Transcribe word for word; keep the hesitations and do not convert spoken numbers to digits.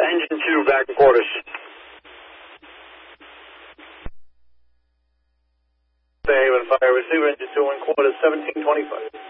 engine two, back in quarters. Haven Fire, receiver engine two in quarters, seventeen twenty-five.